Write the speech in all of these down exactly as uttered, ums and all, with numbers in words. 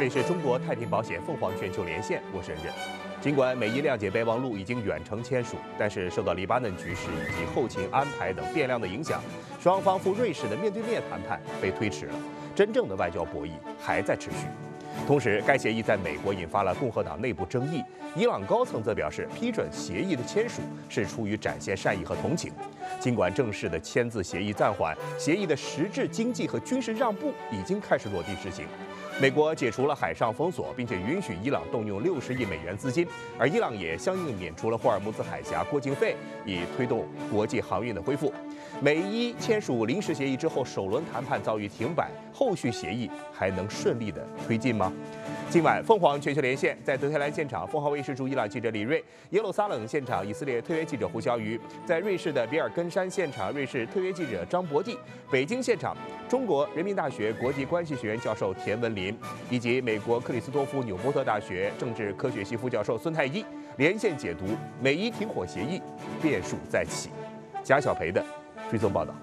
里是中国太平保险凤凰全球连线，我是任任。尽管美伊谅解备忘录已经远程签署，但是受到黎巴嫩局势以及后勤安排等变量的影响，双方赴瑞士的面对面谈判被推迟了，真正的外交博弈还在持续。同时，该协议在美国引发了共和党内部争议。伊朗高层则表示，批准协议的签署是出于展现善意和同情。尽管正式的签字协议暂缓，协议的实质经济和军事让步已经开始落地执行。美国解除了海上封锁，并且允许伊朗动用六十亿美元资金，而伊朗也相应免除了霍尔木兹海峡过境费，以推动国际航运的恢复。美伊签署临时协议之后，首轮谈判遭遇停摆，后续协议还能顺利的推进吗？今晚凤凰全球连线在德黑兰现场，凤凰卫视驻伊朗记者李锐；耶路撒冷现场，以色列特约记者胡小雨；在瑞士的比尔根山现场，瑞士特约记者张博蒂；北京现场，中国人民大学国际关系学院教授田文林，以及美国克里斯多夫纽波特大学政治科学系副教授孙太一，连线解读美伊停火协议变数再起。贾小培的追踪报道。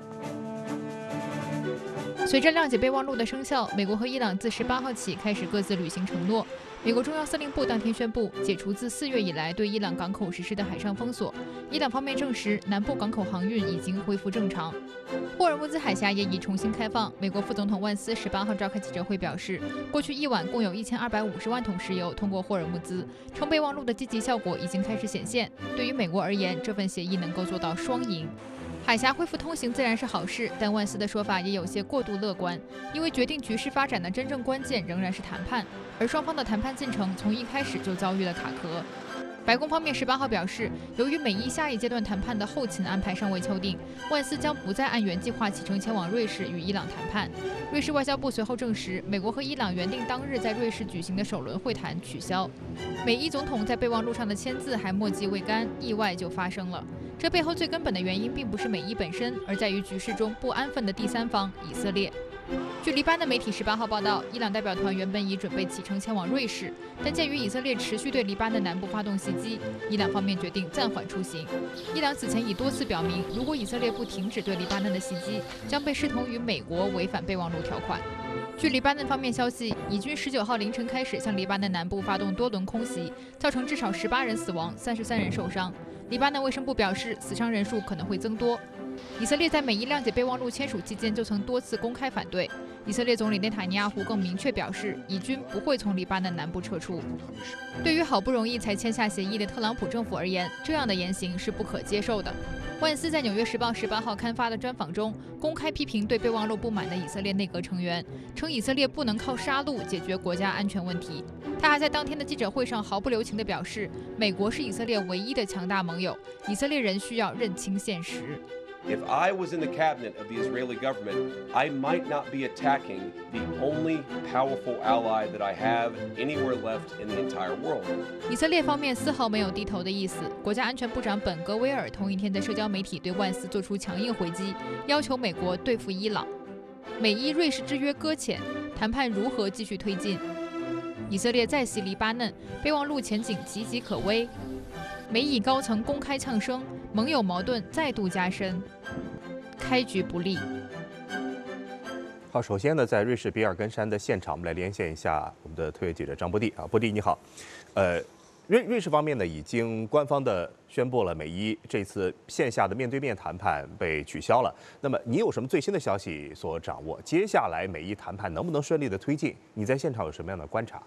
随着谅解备忘录的生效，美国和伊朗自十八号起开始各自履行承诺。美国中央司令部当天宣布解除自四月以来对伊朗港口实施的海上封锁。伊朗方面证实，南部港口航运已经恢复正常。霍尔木兹海峡也已重新开放。美国副总统万斯十八号召开记者会表示，过去一晚共有一千二百五十万桶石油通过霍尔木兹，称备忘录的积极效果已经开始显现。对于美国而言，这份协议能够做到双赢。海峡恢复通行自然是好事，但万斯的说法也有些过度乐观，因为决定局势发展的真正关键仍然是谈判，而双方的谈判进程从一开始就遭遇了卡壳。白宫方面十八号表示，由于美伊下一阶段谈判的后勤安排尚未敲定，万斯将不再按原计划启程前往瑞士与伊朗谈判。瑞士外交部随后证实，美国和伊朗原定当日在瑞士举行的首轮会谈取消。美伊总统在备忘录上的签字还墨迹未干，意外就发生了。这背后最根本的原因并不是美伊本身，而在于局势中不安分的第三方以色列。据黎巴嫩媒体十八号报道，伊朗代表团原本已准备启程前往瑞士，但鉴于以色列持续对黎巴嫩南部发动袭击，伊朗方面决定暂缓出行。伊朗此前已多次表明，如果以色列不停止对黎巴嫩的袭击，将被视同于美国违反备忘录条款。据黎巴嫩方面消息，以军十九号凌晨开始向黎巴嫩南部发动多轮空袭，造成至少十八人死亡，三十三人受伤。黎巴嫩卫生部表示，死伤人数可能会增多。以色列在美伊谅解备忘录签署期间就曾多次公开反对。以色列总理内塔尼亚胡更明确表示，以军不会从黎巴嫩南部撤出。对于好不容易才签下协议的特朗普政府而言，这样的言行是不可接受的。万斯在《纽约时报》十八号刊发的专访中，公开批评对备忘录不满的以色列内阁成员，称以色列不能靠杀戮解决国家安全问题。他还在当天的记者会上毫不留情地表示，美国是以色列唯一的强大盟友，以色列人需要认清现实。 If I was in the cabinet of the Israeli government, I might not be attacking the only powerful ally that I have anywhere left in the entire world. 以色列方面丝毫没有低头的意思。国家安全部长本格维尔同一天在社交媒体对万斯做出强硬回击，要求美国对付伊朗。美伊瑞士之约搁浅，谈判如何继续推进？以色列再袭黎巴嫩，备忘录前景岌岌可危。美以高层公开呛声，盟友矛盾再度加深，开局不利。 好，首先呢，在瑞士比尔根山的现场，我们来连线一下我们的特约记者张博蒂啊，博蒂你好，呃，瑞瑞士方面呢已经官方的宣布了美伊这次线下的面对面谈判被取消了。那么你有什么最新的消息所掌握？接下来美伊谈判能不能顺利的推进？你在现场有什么样的观察？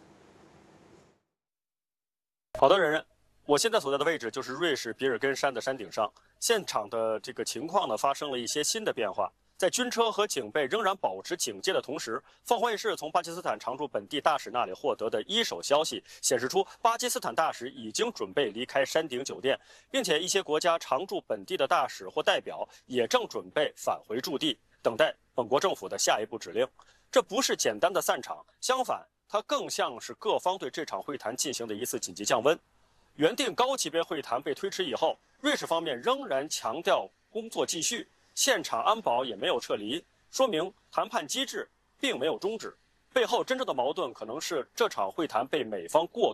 好的，任任。我现在所在的位置就是瑞士比尔根山的山顶上，现场的这个情况呢发生了一些新的变化。在军车和警备仍然保持警戒的同时，凤凰卫视从巴基斯坦常驻本地大使那里获得的一手消息显示出，巴基斯坦大使已经准备离开山顶酒店，并且一些国家常驻本地的大使或代表也正准备返回驻地，等待本国政府的下一步指令。这不是简单的散场，相反，它更像是各方对这场会谈进行的一次紧急降温。原定高级别会谈被推迟以后，瑞士方面仍然强调工作继续，现场安保也没有撤离，说明谈判机制并没有终止。背后真正的矛盾可能是这场会谈被美方过